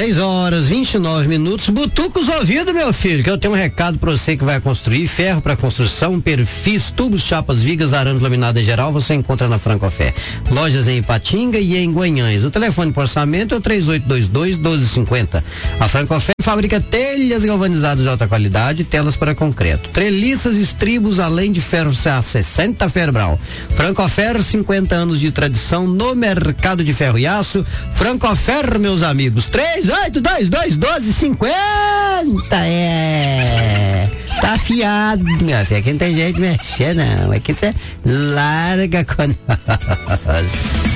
6h29. Butuca os ouvidos, meu filho, que eu tenho um recado pra você que vai construir: ferro para construção, perfis, tubos, chapas, vigas, arame, laminada em geral, você encontra na Francofé. Lojas em Ipatinga e em Guanhães. O telefone por orçamento é o 3822-1250. A Francofé fabrica telhas galvanizadas de alta qualidade e telas para concreto, treliças, estribos, além de ferro a 60 Ferbral. Francofer, 50 anos de tradição no mercado de ferro e aço. Francofer, meus amigos, 3822-1250. Tá afiado, minha filha. Aqui não tem jeito de mexer, não. Aqui você larga com nós.